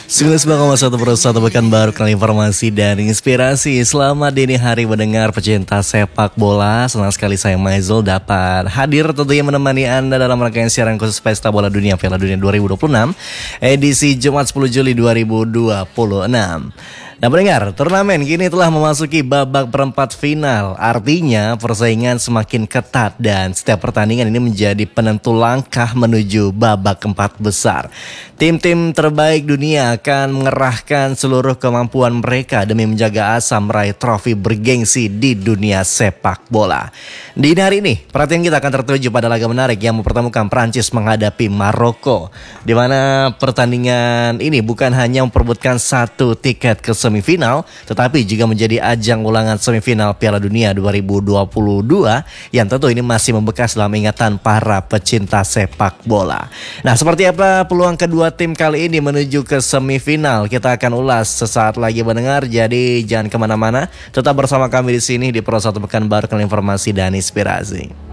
1 pekan baru kenal informasi dan inspirasi. Selamat dini hari mendengar pecinta sepak bola. Senang sekali saya Maizul dapat hadir tentunya menemani Anda dalam rangkaian siaran khusus Pesta Bola Dunia Piala Dunia 2026 edisi Jumat 10 Juli 2026. Nah pendengar, turnamen kini telah memasuki babak perempat final. Artinya persaingan semakin ketat dan setiap pertandingan ini menjadi penentu langkah menuju babak keempat besar. Tim-tim terbaik dunia akan mengerahkan seluruh kemampuan mereka demi menjaga asa meraih trofi bergengsi di dunia sepak bola. Di hari ini, perhatian kita akan tertuju pada laga menarik yang mempertemukan Prancis menghadapi Maroko, di mana pertandingan ini bukan hanya memperebutkan satu tiket ke semifinal, tetapi juga menjadi ajang ulangan semifinal Piala Dunia 2022 yang tentu ini masih membekas dalam ingatan para pecinta sepak bola. Nah, seperti apa peluang kedua tim kali ini menuju ke semifinal? Kita akan ulas sesaat lagi mendengar. Jadi jangan kemana-mana, tetap bersama kami di sini di Pro 1 Pekan Baru dengan informasi dan inspirasi.